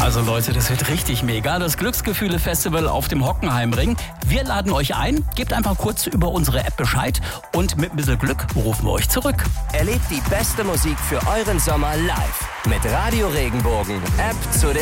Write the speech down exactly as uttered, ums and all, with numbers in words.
Also Leute, das wird richtig mega. Das Glücksgefühle-Festival auf dem Hockenheimring. Wir laden euch ein. Gebt einfach kurz über unsere App Bescheid und mit ein bisschen Glück rufen wir euch zurück. Erlebt die beste Musik für euren Sommer live mit Radio Regenbogen. App zu den